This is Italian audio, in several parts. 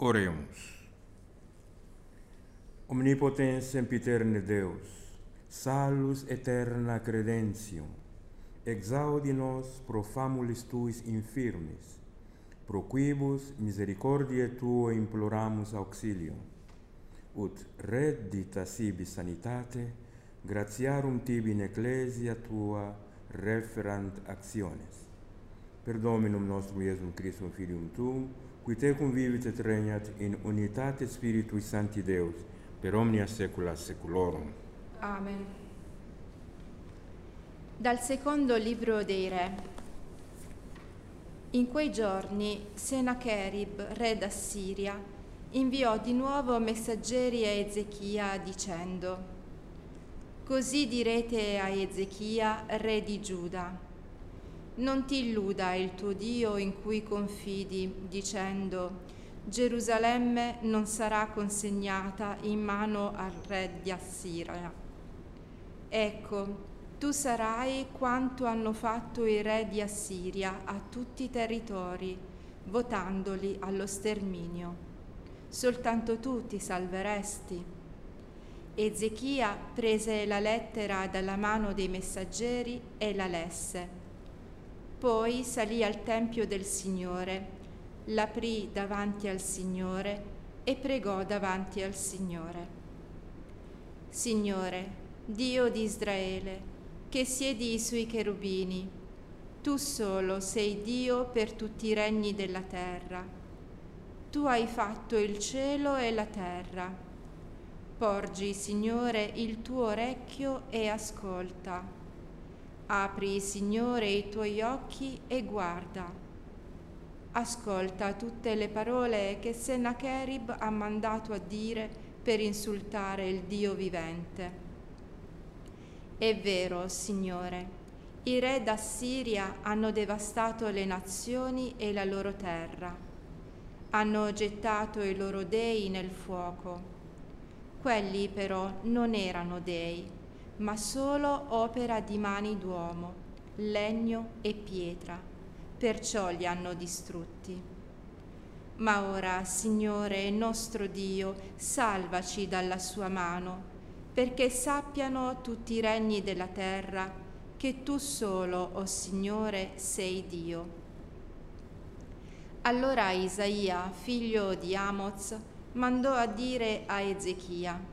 Oremos. Omnipotens sempiterne Deus, salus eterna credentium, exaudi nos pro famulis tuis infirmis, pro quibus misericordiae tuae imploramus auxilium, ut reddita sibi sanitate, gratiarum tibi in ecclesia tua referant actiones. Per Dominum nostrum Iesum Christum Filium Tuum, qui tecum vivit et regnat in unitate Spiritui Sancti Deus, per omnia saecula saeculorum. Amen. Dal secondo libro dei Re. In quei giorni Senacherib, re d'Assiria, inviò di nuovo messaggeri a Ezechia dicendo: Così direte a Ezechia, re di Giuda: non ti illuda il tuo Dio in cui confidi, dicendo: Gerusalemme non sarà consegnata in mano al re di Assiria. Ecco, tu sarai quanto hanno fatto i re di Assiria a tutti i territori, votandoli allo sterminio. Soltanto tu ti salveresti. Ezechia prese la lettera dalla mano dei messaggeri e la lesse. Poi salì al Tempio del Signore, l'aprì davanti al Signore e pregò davanti al Signore. Signore, Dio di Israele, che siedi sui cherubini, tu solo sei Dio per tutti i regni della terra. Tu hai fatto il cielo e la terra. Porgi, Signore, il tuo orecchio e ascolta. Apri, Signore, i tuoi occhi e guarda. Ascolta tutte le parole che Senacherib ha mandato a dire per insultare il Dio vivente. È vero, Signore, i re d'Assiria hanno devastato le nazioni e la loro terra. Hanno gettato i loro dei nel fuoco. Quelli però non erano dei, ma solo opera di mani d'uomo, legno e pietra, perciò li hanno distrutti. Ma ora, Signore nostro Dio, salvaci dalla sua mano, perché sappiano tutti i regni della terra che tu solo, o Signore, sei Dio. Allora Isaia, figlio di Amoz, mandò a dire a Ezechia: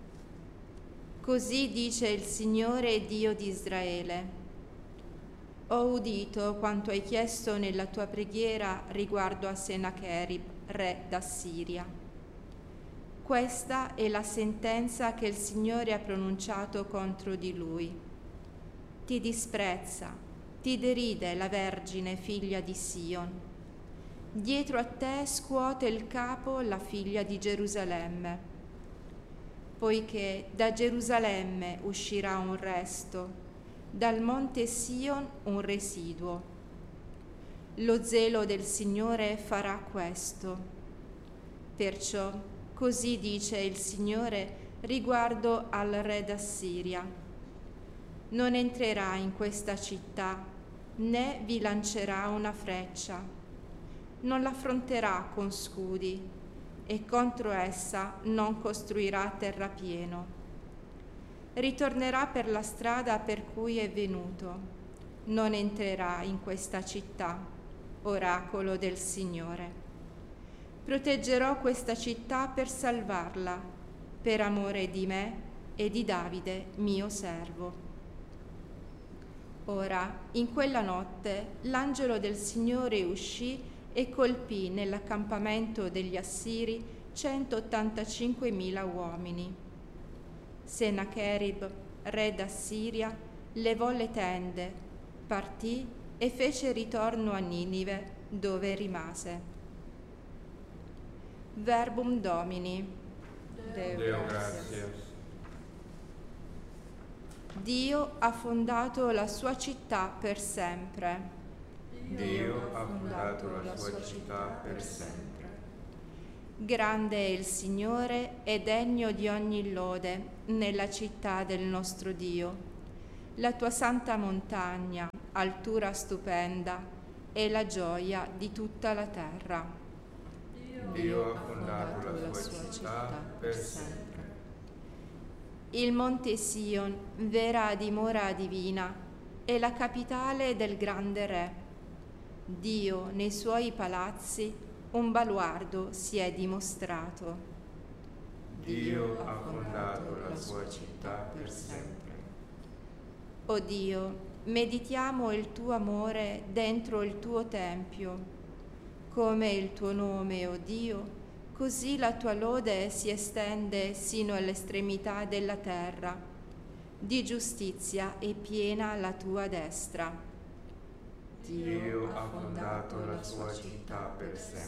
Così dice il Signore Dio di Israele: Ho udito quanto hai chiesto nella tua preghiera riguardo a Senacherib, re d'Assiria. Questa è la sentenza che il Signore ha pronunciato contro di lui. Ti disprezza, ti deride la Vergine figlia di Sion. Dietro a te scuote il capo la figlia di Gerusalemme. Poiché da Gerusalemme uscirà un resto, dal monte Sion un residuo. Lo zelo del Signore farà questo. Perciò così dice il Signore riguardo al re d'Assiria: non entrerà in questa città, né vi lancerà una freccia. Non l'affronterà con scudi, e contro essa non costruirà terrapieno. Ritornerà per la strada per cui è venuto, non entrerà in questa città, oracolo del Signore. Proteggerò questa città per salvarla, per amore di me e di Davide, mio servo. Ora, in quella notte, l'angelo del Signore uscì e colpì nell'accampamento degli Assiri 185.000 uomini. Senacherib, re d'Assiria, levò le tende, partì e fece ritorno a Ninive, dove rimase. Verbum Domini. Deo gratias. Dio ha fondato la sua città per sempre. Dio ha fondato la sua città per sempre. Grande è il Signore e degno di ogni lode nella città del nostro Dio. La tua santa montagna, altura stupenda, è la gioia di tutta la terra. Dio ha fondato la sua città per sempre. Il monte Sion, vera dimora divina, è la capitale del grande Re. Dio nei suoi palazzi un baluardo si è dimostrato. Dio ha fondato la sua città per sempre. O Dio, meditiamo il tuo amore dentro il tuo tempio. Come il tuo nome, o Dio, così la tua lode si estende sino all'estremità della terra. Di giustizia è piena la tua destra. Dio ha fondato la sua città per sempre.